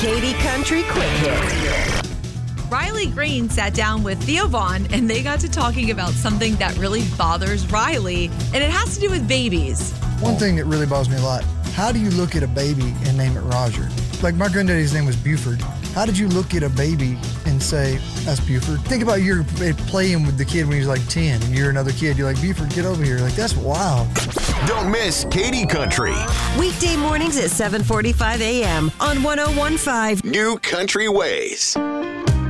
Katie Country Quick Hit. Riley Green sat down with Theo Vaughn and they got to talking about something that really bothers Riley, and it has to do with babies. One thing that really bothers me a lot, how do you look at a baby and name it Roger? Like my granddaddy's name was Buford. How did you look at a baby and say, that's Buford? Think about you're playing with the kid when he was like 10 and you're another kid. You're like, Buford, get over here. Like, that's wild. Don't miss Katie Country. Weekday mornings at 7:45 a.m. on 101.5 New Country Ways.